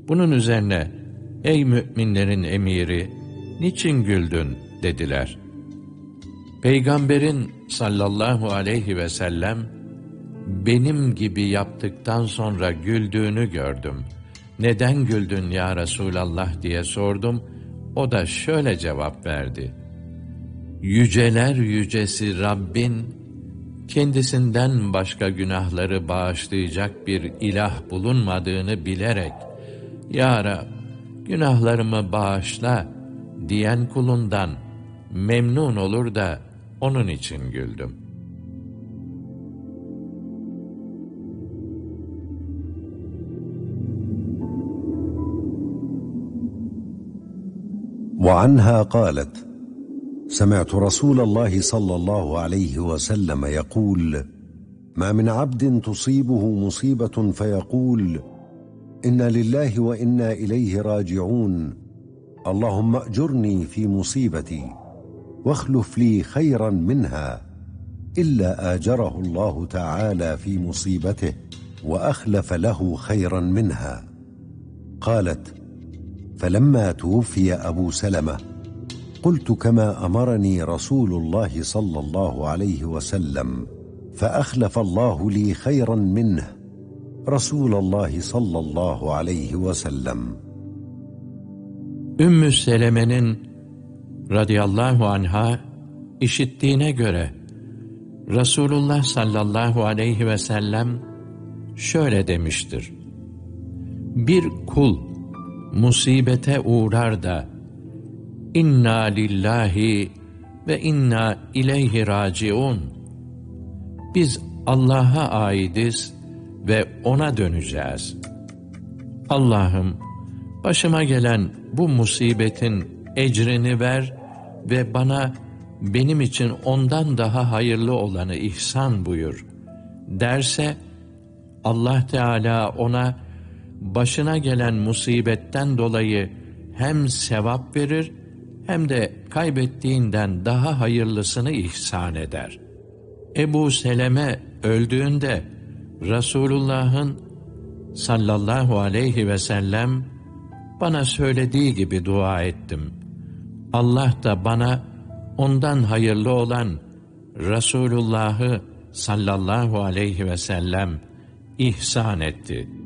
Bunun üzerine, ey müminlerin emiri, niçin güldün dediler. Peygamberin sallallahu aleyhi ve sellem, benim gibi yaptıktan sonra güldüğünü gördüm. Neden güldün ya Resulallah diye sordum. O da şöyle cevap verdi. Yüceler yücesi Rabbin, kendisinden başka günahları bağışlayacak bir ilah bulunmadığını bilerek, Ya Rab, günahlarımı bağışla diyen kulundan memnun olur da onun için güldüm. وعنها قالت: سمعت رسول الله صلى الله عليه وسلم يقول: ما من عبد تصيبه مصيبة فيقول: إنا لله وإنا إليه راجعون، اللهم أجرني في مصيبتي واخلف لي خيرا منها، إلا آجره الله تعالى في مصيبته وأخلف له خيرا منها. قالت: فلما توفي أبو سلمة قلت كما أمرني رسول الله صلى الله عليه وسلم، فأخلف الله لي خيرا منه رسول الله صلى الله عليه وسلم. Ümmü Seleme'nin radıyallahu anha işittiğine göre Resulullah sallallahu aleyhi ve sellem şöyle demiştir. Bir kul musibete uğrar da İnna lillahi ve inna ileyhi raciun. Biz Allah'a aidiz ve ona döneceğiz. Allah'ım, başıma gelen bu musibetin ecrini ver ve bana benim için ondan daha hayırlı olanı ihsan buyur derse, Allah Teala ona başına gelen musibetten dolayı hem sevap verir hem de kaybettiğinden daha hayırlısını ihsan eder. Ebu Seleme öldüğünde Resulullah'ın sallallahu aleyhi ve sellem bana söylediği gibi dua ettim. Allah da bana ondan hayırlı olan Resulullah'ı sallallahu aleyhi ve sellem ihsan etti.